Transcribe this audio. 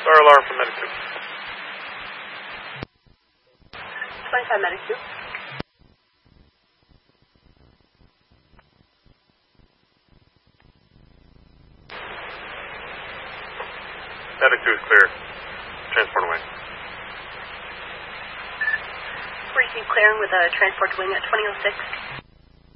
Star alarm for Medic 2. 25 Medic 2. Medic 2 is clear. Transport away. Receive clearing with a transport wing at 2006.